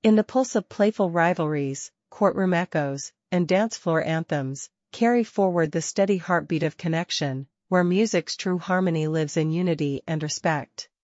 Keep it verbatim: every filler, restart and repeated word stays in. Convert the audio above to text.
In the pulse of playful rivalries, courtroom echoes, and dance floor anthems, carry forward the steady heartbeat of connection, where music's true harmony lives in unity and respect.